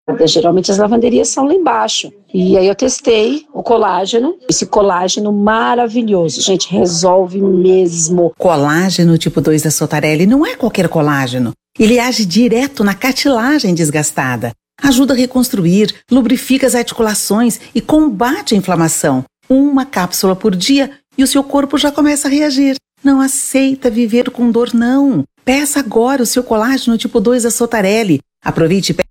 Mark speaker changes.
Speaker 1: Geralmente as lavanderias são lá embaixo. E aí eu testei o colágeno, esse colágeno maravilhoso. Gente, resolve mesmo.
Speaker 2: Colágeno tipo 2 da Sotarelli não é qualquer colágeno. Ele age direto na cartilagem desgastada. Ajuda a reconstruir, lubrifica as articulações e combate a inflamação. Uma cápsula por dia e o seu corpo já começa a reagir. Não aceita viver com dor, não. Peça agora o seu colágeno tipo 2 da Sotarelli. Aproveite e